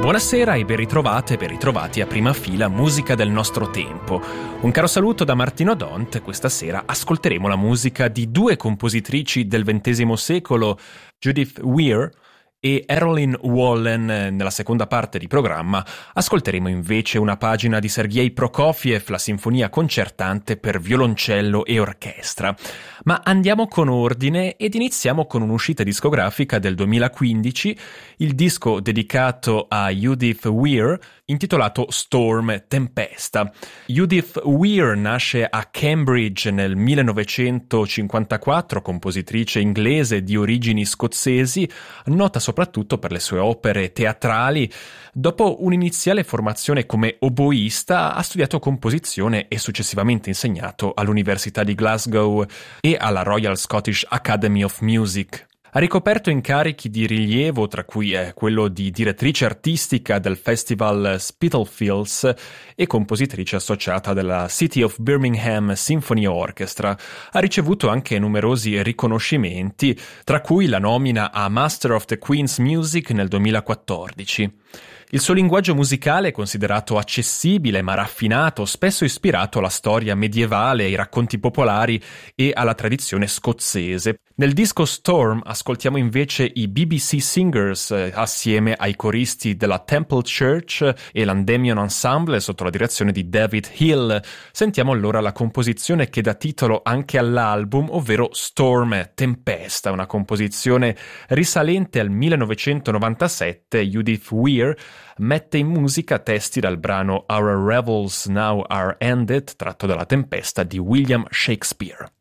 Buonasera e ben ritrovate e ben ritrovati a Prima Fila, musica del nostro tempo. Un caro saluto da Martino Dont. Questa sera ascolteremo la musica di due compositrici del XX secolo, Judith Weir e Earlyn Wallen. Nella seconda parte di programma ascolteremo invece una pagina di Sergei Prokofiev, la sinfonia concertante per violoncello e orchestra. Ma andiamo con ordine ed iniziamo con un'uscita discografica del 2015, il disco dedicato a Judith Weir, intitolato Storm, Tempesta. Judith Weir nasce a Cambridge nel 1954, compositrice inglese di origini scozzesi, nota soprattutto per le sue opere teatrali. Dopo un'iniziale formazione come oboista, ha studiato composizione e successivamente insegnato all'Università di Glasgow e alla Royal Scottish Academy of Music. Ha ricoperto incarichi di rilievo, tra cui quello di direttrice artistica del Festival Spitalfields e compositrice associata della City of Birmingham Symphony Orchestra. Ha ricevuto anche numerosi riconoscimenti, tra cui la nomina a Master of the Queen's Music nel 2014. Il suo linguaggio musicale è considerato accessibile ma raffinato, spesso ispirato alla storia medievale, ai racconti popolari e alla tradizione scozzese. Nel disco Storm ascoltiamo invece i BBC Singers assieme ai coristi della Temple Church e l'Endymion Ensemble sotto la direzione di David Hill. Sentiamo allora la composizione che dà titolo anche all'album, ovvero Storm, Tempesta, una composizione risalente al 1997. Judith Weir mette in musica testi dal brano Our Revels Now Are Ended, tratto dalla Tempesta di William Shakespeare.